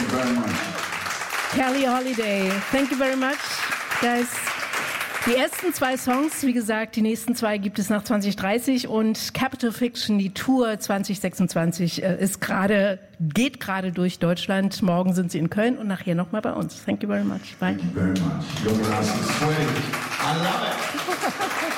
very much. Kelly Holiday, thank you very much, guys. Die ersten 2 Songs, wie gesagt, die nächsten 2 gibt es nach 2030 und Capital Fiction, die Tour 2026 geht gerade durch Deutschland. Morgen sind sie in Köln und nachher nochmal bei uns. Thank you very much. Bye. Thank you very much. Jonas is sweating. I love it.